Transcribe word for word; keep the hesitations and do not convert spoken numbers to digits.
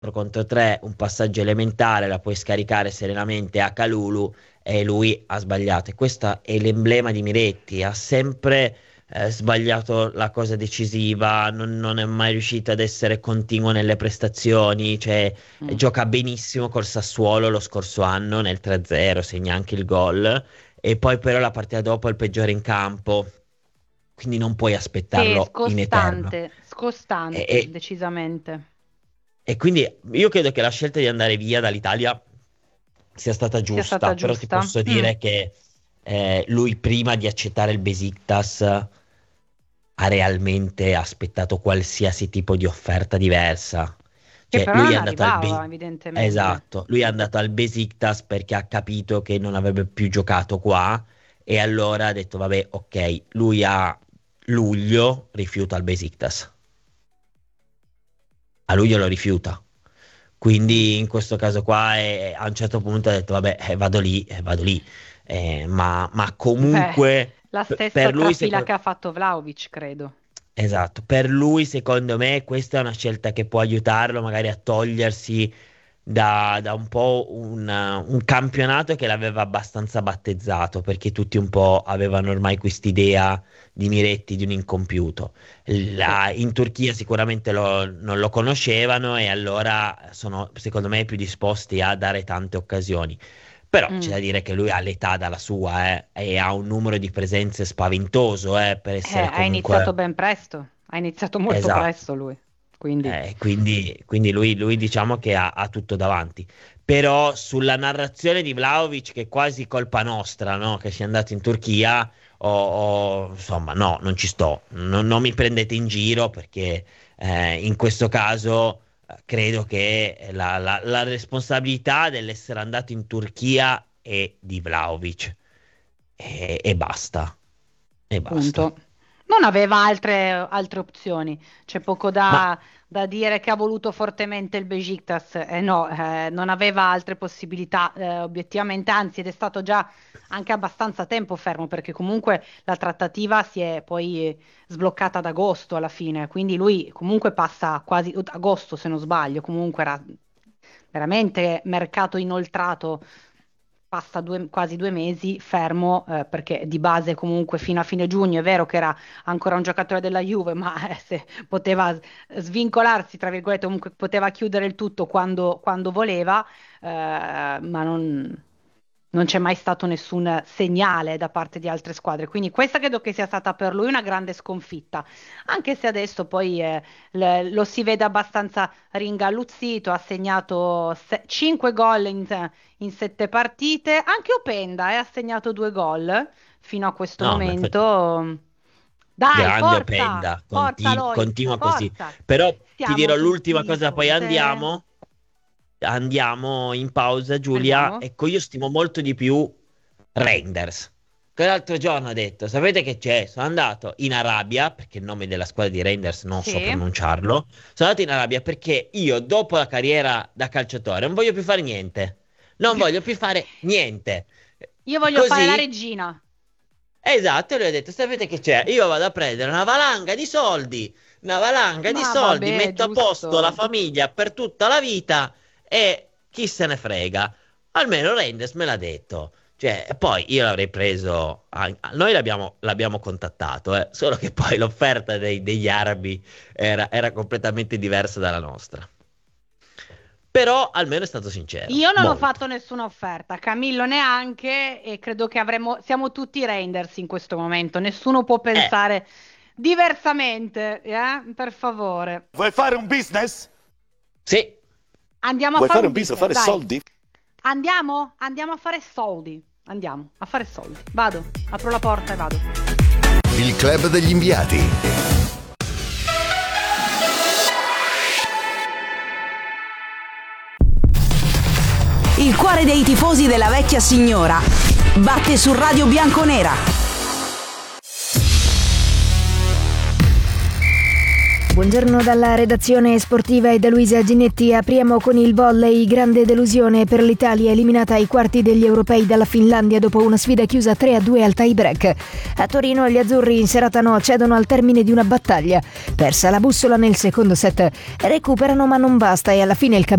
contro tre, un passaggio elementare, la puoi scaricare serenamente a Kalulu e lui ha sbagliato. E questo è l'emblema di Miretti, ha sempre eh, sbagliato la cosa decisiva, non, non è mai riuscito ad essere continuo nelle prestazioni, cioè eh, Mm. gioca benissimo col Sassuolo lo scorso anno nel tre a zero, segna anche il gol, e poi però la partita dopo è il peggiore in campo, quindi non puoi Sì, aspettarlo in eterno. scostante, E, scostante, e- decisamente. e quindi io credo che la scelta di andare via dall'Italia sia stata Sia stata giusta, però ti giusta. posso Mm. dire che eh, lui prima di accettare il Besiktas ha realmente aspettato qualsiasi tipo di offerta diversa. Che Cioè, però lui non è andato al arrivava, Be- evidentemente. esatto, lui è andato al Besiktas perché ha capito che non avrebbe più giocato qua e allora ha detto, vabbè, ok, lui a luglio rifiuta il Besiktas. A luglio lo rifiuta. Mm. Quindi in questo caso qua eh, a un certo punto ha detto, vabbè, eh, vado lì, eh, vado lì. Eh, ma, ma Beh, comunque la p- stessa per lui, trafila che seco- ha fatto Vlahovic, credo. esatto, per lui secondo me questa è una scelta che può aiutarlo magari a togliersi da, da un po' un, un campionato che l'aveva abbastanza battezzato, perché tutti un po' avevano ormai quest'idea di Miretti di un incompiuto. Sì. La- in Turchia sicuramente lo- non lo conoscevano e allora sono secondo me più disposti a dare tante occasioni. Però c'è Mm. da dire che lui ha l'età dalla sua, eh, e ha un numero di presenze spaventoso, eh, per Eh, essere ha iniziato comunque ben presto, ha iniziato molto esatto. presto lui, quindi Eh, quindi, quindi lui, lui diciamo che ha, ha tutto davanti. Però sulla narrazione di Vlahovic, che è quasi colpa nostra, no? Che sia andato in Turchia, o, o- insomma, no, non ci sto. Non, non mi prendete in giro perché eh, in questo caso eh, credo che la, la- la responsabilità dell'essere andato in Turchia è di Vlahovic. E, e basta. E basta. punto. Non aveva altre, altre opzioni. C'è poco Ma da, da dire che ha voluto fortemente il Besiktas. Eh, no, eh, non aveva altre possibilità, eh, obiettivamente, anzi, ed è stato già anche abbastanza tempo fermo, perché comunque la trattativa si è poi eh, sbloccata ad agosto alla fine. Quindi lui comunque passa quasi agosto, se non sbaglio, comunque era veramente mercato inoltrato. Passa due- quasi due mesi fermo, eh, perché di base comunque fino a fine giugno è vero che era ancora un giocatore della Juve, ma eh, se poteva svincolarsi, tra virgolette, comunque poteva chiudere il tutto quando, quando voleva, eh, ma non, non c'è mai stato nessun segnale da parte di altre squadre. Quindi questa credo che sia stata per lui una grande sconfitta, anche se adesso poi eh, le- lo si vede abbastanza ringalluzzito, ha segnato cinque gol in, in sette partite, anche Openda eh, ha segnato due gol fino a questo no, ma infatti. momento. Dai, Grande forza, Openda, forza continu- Lois, continua così. forza. Però ti Siamo dirò tutti l'ultima cosa, poi con te. andiamo. Andiamo in pausa, Giulia. Andiamo? Ecco, io stimo molto di più Reinders. Che l'altro giorno ha detto, sapete che c'è? Sono andato in Arabia, perché il nome della squadra di Reinders non so Sì. pronunciarlo. Sono andato in Arabia perché io, dopo la carriera da calciatore, non voglio più fare niente. Non voglio più fare niente. Io voglio fare la Così. regina. Esatto, e lui ha detto, sapete che c'è? Io vado a prendere una valanga di soldi, una valanga di Ma soldi, vabbè, metto a posto la giusto. famiglia per tutta la vita e chi se ne frega. Almeno Reinders me l'ha detto. Cioè, poi io l'avrei preso, a- noi l'abbiamo l'abbiamo contattato, eh, solo che poi l'offerta dei- degli arabi era, era completamente diversa dalla nostra. Però almeno è stato sincero, Io non ho molto. fatto nessuna offerta, Camillo neanche, e credo che avremo, siamo tutti Reinders in questo momento. Nessuno può Eh, pensare diversamente, eh? Per favore. Vuoi fare un business? sì, Andiamo a Vuoi fare fare un un business, business, fare dai. soldi? Andiamo? Andiamo a fare soldi. Andiamo a fare soldi. Vado, apro la porta e vado. Il club degli inviati. Il cuore dei tifosi della vecchia signora batte su Radio Bianconera. Buongiorno dalla redazione sportiva e da Luisa Ginetti. Apriamo con il volley. Grande delusione per l'Italia, eliminata ai quarti degli europei dalla Finlandia dopo una sfida chiusa tre a due al tie break. A Torino gli azzurri in serata no cedono al termine di una battaglia. Persa la bussola nel secondo set, recuperano ma non basta e alla fine il